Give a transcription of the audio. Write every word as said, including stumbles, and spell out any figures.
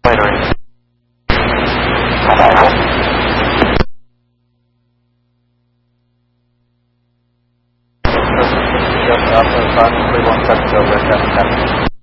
Later. Just after five, three, one, seven, go, seven, seven.